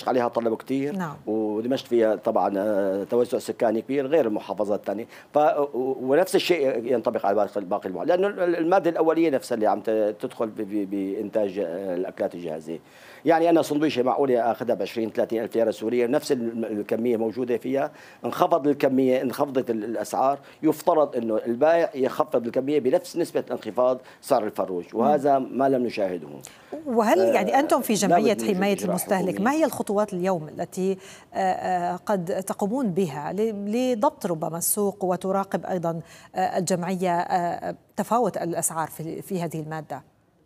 عليها طلب كثير. نعم. ودمشق فيها طبعا توسع سكاني كبير غير المحافظات الثانيه، ونفس الشيء ينطبق على باقي المحافظات، لانه الماده الاوليه نفسها اللي عم تدخل بانتاج الاكلات الجاهزه. يعني انا سندويشه معقوله اخذها ب 20 30 الف ليره سوريه، نفس الكميه موجوده فيها، انخفض الكميه، انخفضت الاسعار، يفترض انه البائع يخفض الكميه بنفس نسبه انخفاض سعر الفروج، وهذا ما لم نشاهده. وهل يعني أنتم في جمعية حماية المستهلك ما هي الخطوات اليوم التي قد تقومون بها لضبط ربما السوق وتراقب أيضا الجمعية تفاوت الأسعار في هذه المادة؟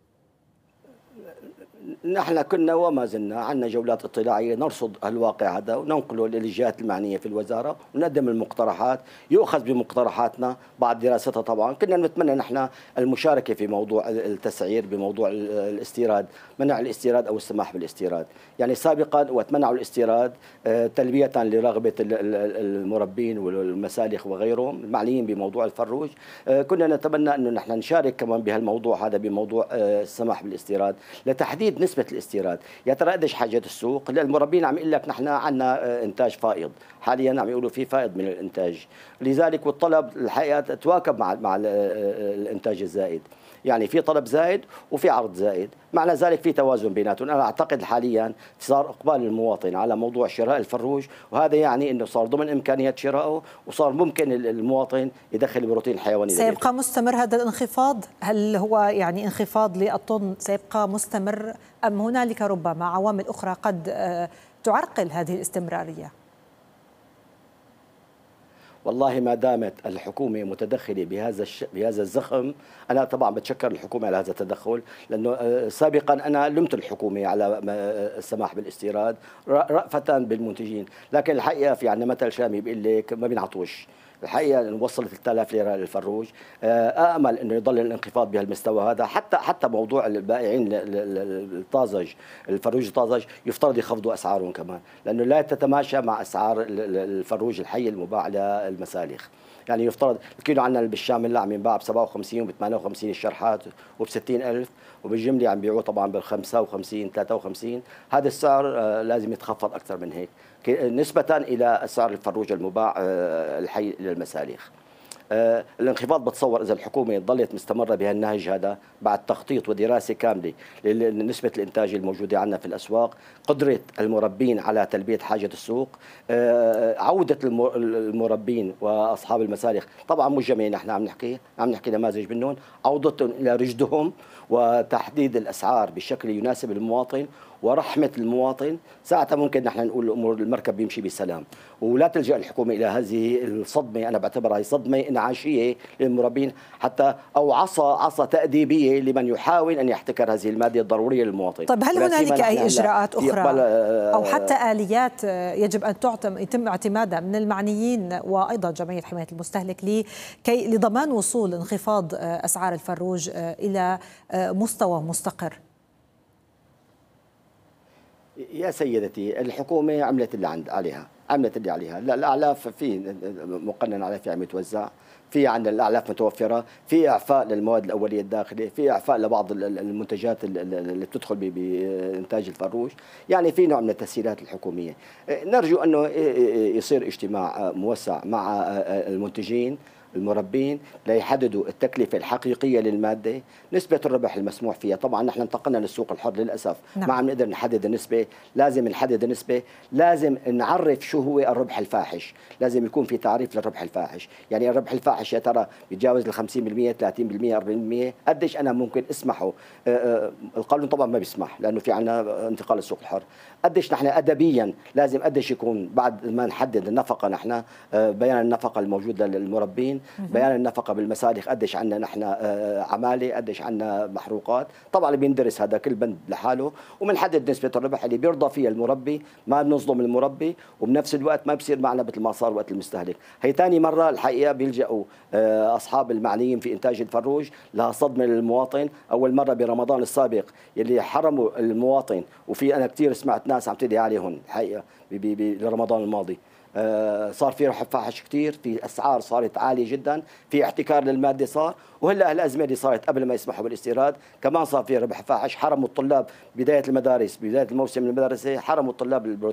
نحن كنا وما زلنا عندنا جولات اطلاعية نرصد الواقع هذا وننقله للجهات المعنية في الوزارة ونقدم المقترحات، يؤخذ بمقترحاتنا بعد دراستها. طبعا كنا نتمنى نحن المشاركة في موضوع التسعير، بموضوع الاستيراد، منع الاستيراد أو السماح بالاستيراد. يعني سابقا وقت منعوا الاستيراد تلبية لرغبة المربين والمسالخ وغيرهم المعنيين بموضوع الفروج، كنا نتمنى أنه نحن نشارك كمان بهالموضوع هذا، بموضوع السماح بالاستيراد لتحديد نسبة الاستيراد. يا ترى قديش حاجة السوق؟ المربين عم يقول لك نحن عندنا إنتاج فائض، حاليا عم يقولوا في فائض من الإنتاج، لذلك والطلب الحقيقة تواكب مع الإنتاج الزائد. يعني في طلب زائد وفي عرض زائد، معنى ذلك في توازن بيناتهم. أنا أعتقد حاليا صار إقبال المواطن على موضوع شراء الفروج، وهذا يعني أنه صار ضمن إمكانيات شرائه، وصار ممكن المواطن يدخل بروتين حيواني. سيبقى مستمر هذا الانخفاض؟ هل هو يعني انخفاض للطن سيبقى مستمر أم هنالك ربما عوامل أخرى قد تعرقل هذه الاستمرارية؟ والله ما دامت الحكومة متدخلة بهذا الزخم، أنا طبعا بتشكر الحكومة على هذا التدخل، لأنه سابقا أنا لمت الحكومة على السماح بالاستيراد رأفة بالمنتجين، لكن الحقيقة في عندنا مثل شامي بيقول لك ما بينعطوش. الحقيقه وصلت 3000 ليره للفروج، امل انه يضل الانخفاض بهالمستوى هذا، حتى موضوع البائعين الطازج، الفروج الطازج يفترض يخفضوا اسعارهم كمان، لانه لا تتماشى مع اسعار الفروج الحي المباع للمسالخ. يعني يفترض الكيلو عندنا بالشام اللي عم ينباع ب 57 وب 58 الشرحات وب 60,000، وبالجمله عم بيعوه طبعا بال 55 53. هذا السعر لازم يتخفض اكثر من هيك نسبه الى سعر الفروج المباع الحي للمسالخ. الانخفاض بتصور اذا الحكومه ظلت مستمره بهالنهج هذا بعد تخطيط ودراسه كامله لنسبه الانتاج الموجوده عندنا في الاسواق، قدره المربين على تلبيه حاجه السوق، عوده المربين واصحاب المسالخ، طبعا مش جميع نحن عم نحكي نماذج منهم، عودتهم الى رشدهم وتحديد الاسعار بشكل يناسب المواطن ورحمة المواطن، ساعتها ممكن نحن نقول الأمور المركب بيمشي بسلام، ولا تلجأ الحكومة إلى هذه الصدمة. أنا بعتبرها هي صدمة إنعاشية للمربين، حتى أو عصا تأديبية لمن يحاول أن يحتكر هذه المادة الضرورية للمواطن. طيب هل هنالك أي إجراءات أخرى أو حتى آليات يجب أن يتم اعتمادها من المعنيين وأيضا جمعية حماية المستهلك لضمان وصول انخفاض أسعار الفروج إلى مستوى مستقر؟ يا سيدتي الحكومة عملت اللي عليها، لا الأعلاف في مقنن عليها، في عم يتوزع، في عندنا الأعلاف متوفرة، في إعفاء للمواد الأولية الداخلية، في إعفاء لبعض المنتجات اللي بتدخل بإنتاج الفروج، يعني في نوع من التسهيلات الحكومية. نرجو أنه يصير اجتماع موسع مع المنتجين المربين ليحددوا التكلفة الحقيقية للمادة، نسبة الربح المسموح فيها. طبعا نحن انتقلنا للسوق الحر للأسف، نعم. ما عم نقدر نحدد النسبة، لازم نحدد النسبة، لازم نعرف شو هو الربح الفاحش، لازم يكون في تعريف للربح الفاحش. يعني الربح الفاحش يا ترى بيتجاوز ال 50%، 30%، 40%، قديش أنا ممكن أسمحه؟ القانون طبعا ما بيسمح لأنه في عنا انتقال للسوق الحر. قديش نحن أدبيا لازم قديش يكون بعد ما نحدد النفقة، نحن بيان النفقة الموجود للمربين، بيان النفقة بالمسالخ، قديش عندنا نحن عمالة، قديش عندنا محروقات، طبعا بيندرس هذا كل بند لحاله، وبنحدد نسبة الربح اللي بيرضى فيها المربي، ما بنظلم المربي، وبنفس الوقت ما بصير معنا مثل ما صار وقت المستهلك. هي ثاني مرة الحقيقة بيلجأوا أصحاب المعنيين في إنتاج الفروج لها صدمة للمواطن. أول مرة برمضان السابق يلي حرموا المواطن، وفي أنا كثير سمعت ناس عم تدعي عليهم الحقيقة برمضان الماضي، صار في ربح فاحش كثير، في اسعار صارت عاليه جدا، في احتكار للماده صار، وهلا الازمه اللي صارت قبل ما يسمحوا بالاستيراد كمان صار في ربح فاحش، حرموا الطلاب بدايه المدارس، بدايه الموسم المدرسي حرموا الطلاب